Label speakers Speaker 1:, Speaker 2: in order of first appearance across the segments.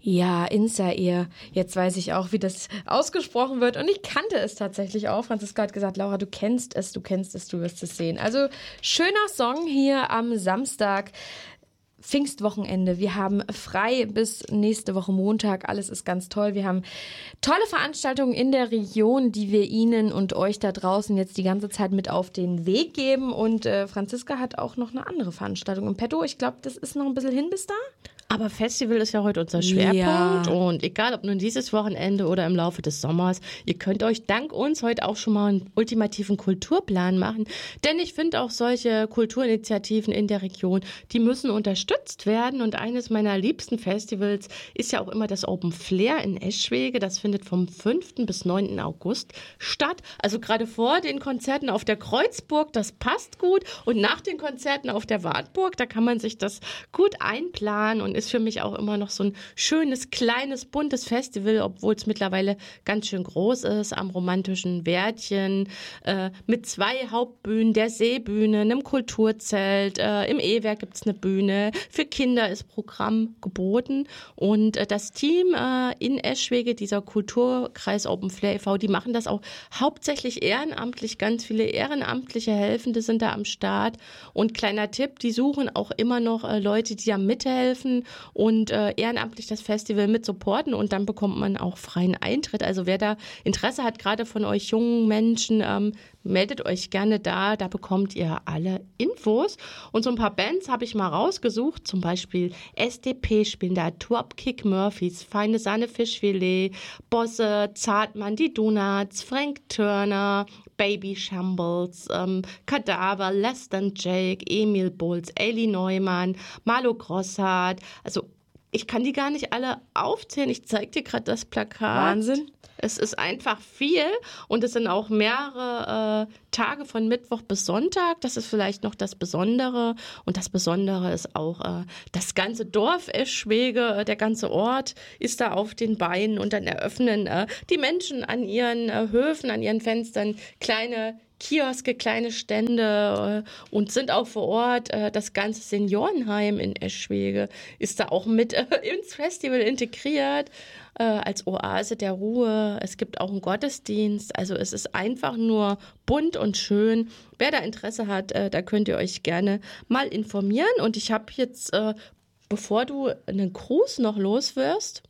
Speaker 1: Ja, Insa-Ear. Jetzt weiß ich auch, wie das ausgesprochen wird. Und ich kannte es tatsächlich auch. Franziska hat gesagt, Laura, du kennst es, du wirst es sehen. Also schöner Song hier am Samstag. Pfingstwochenende. Wir haben frei bis nächste Woche Montag. Alles ist ganz toll. Wir haben tolle Veranstaltungen in der Region, die wir Ihnen und euch da draußen jetzt die ganze Zeit mit auf den Weg geben. Und Franziska hat auch noch eine andere Veranstaltung im Petto. Ich glaube, das ist noch ein bisschen hin bis da.
Speaker 2: Aber Festival ist ja heute unser Schwerpunkt und egal ob nun dieses Wochenende oder im Laufe des Sommers, ihr könnt euch dank uns heute auch schon mal einen ultimativen Kulturplan machen, denn ich finde auch solche Kulturinitiativen in der Region, die müssen unterstützt werden und eines meiner liebsten Festivals ist ja auch immer das Open Flair in Eschwege, das findet vom 5. bis 9. August statt, also gerade vor den Konzerten auf der Kreuzburg, das passt gut und nach den Konzerten auf der Wartburg, da kann man sich das gut einplanen und ist für mich auch immer noch so ein schönes, kleines, buntes Festival, obwohl es mittlerweile ganz schön groß ist, am romantischen Wärdchen, mit 2 Hauptbühnen, der Seebühne, einem Kulturzelt, im E-Werk gibt es eine Bühne, für Kinder ist Programm geboten und das Team in Eschwege, dieser Kulturkreis Open Flair e.V., die machen das auch hauptsächlich ehrenamtlich, ganz viele ehrenamtliche Helfende sind da am Start und kleiner Tipp, die suchen auch immer noch Leute, die da mithelfen und ehrenamtlich das Festival mit supporten und dann bekommt man auch freien Eintritt. Also wer da Interesse hat, gerade von euch jungen Menschen, meldet euch gerne da bekommt ihr alle Infos. Und so ein paar Bands habe ich mal rausgesucht, zum Beispiel SDP spielen da, Dropkick Murphys, Feine Sahne Fischfilet, Bosse, Zartmann, die Donuts, Frank Turner, Baby Shambles, Kadaver, Less Than Jake, Emil Bulls, Ellie Neumann, Marlo Grosshardt. Also ich kann die gar nicht alle aufzählen. Ich zeige dir gerade das Plakat.
Speaker 1: Wahnsinn.
Speaker 2: Es ist einfach viel und es sind auch mehrere Tage von Mittwoch bis Sonntag. Das ist vielleicht noch das Besondere. Und das Besondere ist auch das ganze Dorf Eschwege, der ganze Ort ist da auf den Beinen und dann eröffnen die Menschen an ihren Höfen, an ihren Fenstern kleine Kioske, kleine Stände und sind auch vor Ort. Das ganze Seniorenheim in Eschwege ist da auch mit ins Festival integriert, als Oase der Ruhe. Es gibt auch einen Gottesdienst. Also es ist einfach nur bunt und schön. Wer da Interesse hat, da könnt ihr euch gerne mal informieren. Und ich habe jetzt, bevor du einen Gruß noch loswirst,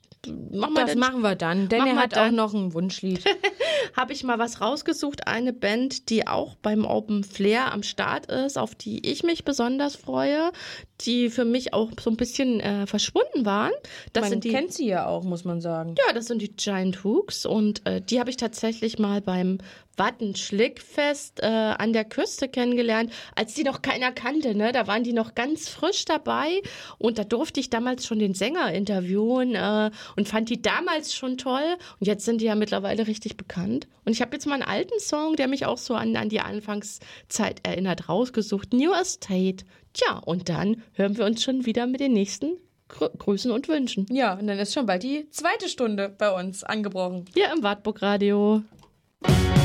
Speaker 1: machen wir dann, denn er hat auch noch ein Wunschlied.
Speaker 2: Habe ich mal was rausgesucht, eine Band, die auch beim Open Flair am Start ist, auf die ich mich besonders freue, die für mich auch so ein bisschen verschwunden waren.
Speaker 1: Man kennt sie ja auch, muss man sagen.
Speaker 2: Ja, das sind die Giant Hooks und die habe ich tatsächlich mal beim Wattenschlickfest an der Küste kennengelernt, als die noch keiner kannte, ne? Da waren die noch ganz frisch dabei und da durfte ich damals schon den Sänger interviewen und fand die damals schon toll und jetzt sind die ja mittlerweile richtig bekannt. Und ich habe jetzt mal einen alten Song, der mich auch so an die Anfangszeit erinnert, rausgesucht, New Estate. Tja, und dann hören wir uns schon wieder mit den nächsten Grüßen und Wünschen.
Speaker 1: Ja, und dann ist schon bald die 2. Stunde bei uns angebrochen.
Speaker 2: Hier im Wartburg Radio.